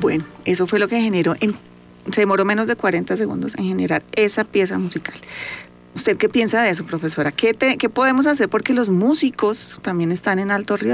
Bueno, eso fue lo que se demoró menos de 40 segundos en generar esa pieza musical. ¿Usted qué piensa de eso, profesora? ¿Qué podemos hacer? Porque los músicos también están en alto riesgo.